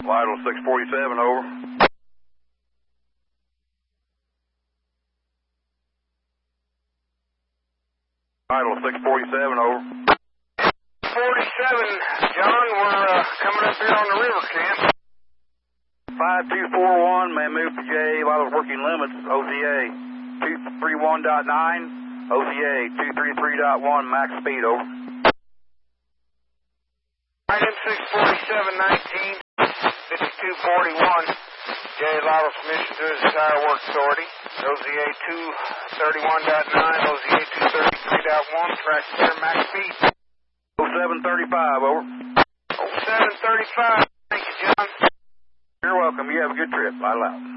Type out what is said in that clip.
Vital 647, over. Vital 647, over. 47, John, we're coming up here on the river camp. 5241, may move to J, vital working limits, OZA 231.9, OZA 233.1, max speed, over. Item 64719, 5241, J. Lytle's permission to his entire work authority. OZA 231.9, OZA 233.1, track clear, max speed. 0735, over. 0735, thank you, John. You're welcome. You have a good trip. Vital out.